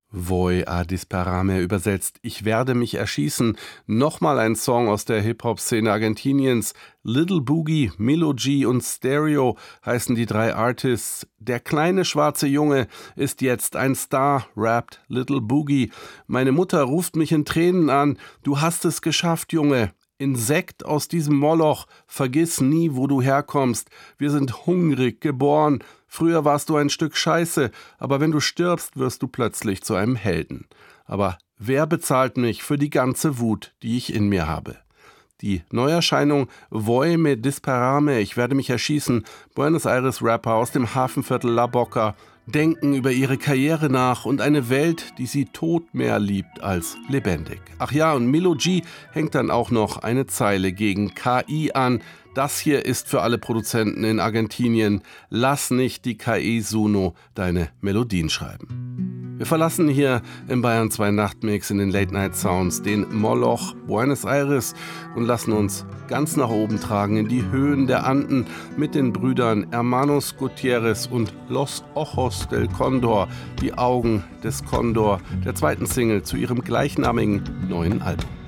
Voy a disparame übersetzt, ich werde mich erschießen. Nochmal ein Song aus der Hip-Hop-Szene Argentiniens. Little Boogie, Milo G und Stereo heißen die drei Artists. Der kleine schwarze Junge ist jetzt ein Star, rappt Little Boogie. Meine Mutter ruft mich in Tränen an. Du hast es geschafft, Junge. Insekt aus diesem Moloch, vergiss nie, wo du herkommst. Wir sind hungrig geboren. Früher warst du ein Stück Scheiße, aber wenn du stirbst, wirst du plötzlich zu einem Helden. Aber wer bezahlt mich für die ganze Wut, die ich in mir habe? Die Neuerscheinung Voy me disparame, ich werde mich erschießen, Buenos Aires Rapper aus dem Hafenviertel La Boca denken über ihre Karriere nach und eine Welt, die sie tot mehr liebt als lebendig. Ach ja, und Milo G hängt dann auch noch eine Zeile gegen KI an. Das hier ist für alle Produzenten in Argentinien. Lass nicht die KI Suno deine Melodien schreiben. Wir verlassen hier im Bayern 2 Nachtmix in den Late Night Sounds den Moloch Buenos Aires und lassen uns ganz nach oben tragen in die Höhen der Anden mit den Brüdern Hermanos Gutierrez und Los Ojos del Condor, die Augen des Condor, der zweiten Single zu ihrem gleichnamigen neuen Album.